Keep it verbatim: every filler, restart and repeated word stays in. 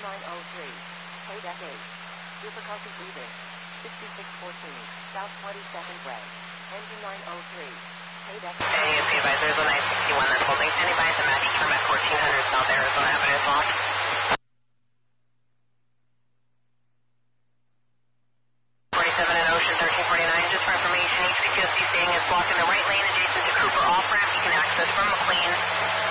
nine oh three. Paydeck eight. Difficulty breathing. sixty-six fourteen. South twenty-second Way. Engine nine oh three. Paydeck eight. A A P advisor, Arizona nine sixty-one, that's holding. Standing by at the Matthew Term at fourteen hundred South Arizona Avenue is locked. forty-seven and Ocean thirteen forty-nine, just for information, H P T O C staying is blocked in the right lane adjacent to Cooper off-ramp. You can access from McLean.